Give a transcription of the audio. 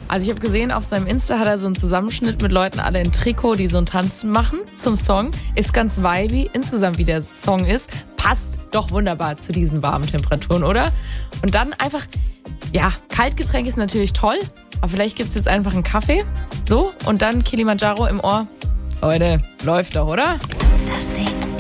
Also ich habe gesehen, auf seinem Insta hat er so einen Zusammenschnitt mit Leuten alle in Trikot, die so einen Tanz machen zum Song. Ist ganz vibey. Insgesamt, wie der Song ist, passt doch wunderbar zu diesen warmen Temperaturen, oder? Und dann einfach, ja, Kaltgetränk ist natürlich toll, aber vielleicht gibt es jetzt einfach einen Kaffee. So, und dann Kilimanjaro im Ohr. Leute, läuft doch, oder? Das Ding.